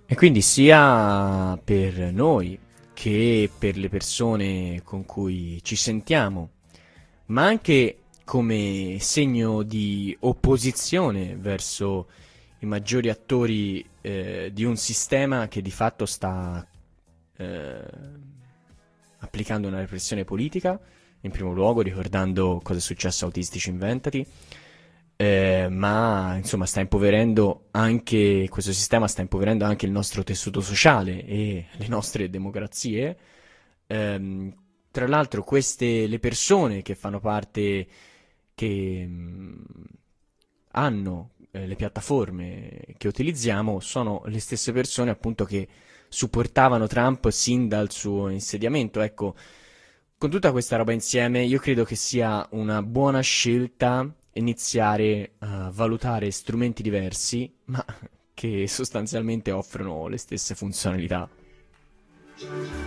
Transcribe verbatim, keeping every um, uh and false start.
E quindi sia per noi che per le persone con cui ci sentiamo, ma anche come segno di opposizione verso i maggiori attori eh, di un sistema che di fatto sta eh, applicando una repressione politica, in primo luogo ricordando cosa è successo a Autistici Inventati, eh, ma insomma sta impoverendo anche, questo sistema sta impoverendo anche il nostro tessuto sociale e le nostre democrazie. Ehm, Tra l'altro queste, le persone che fanno parte, che mh, hanno eh, le piattaforme che utilizziamo, sono le stesse persone appunto che supportavano Trump sin dal suo insediamento. Ecco, con tutta questa roba insieme, io credo che sia una buona scelta iniziare a valutare strumenti diversi, ma che sostanzialmente offrono le stesse funzionalità.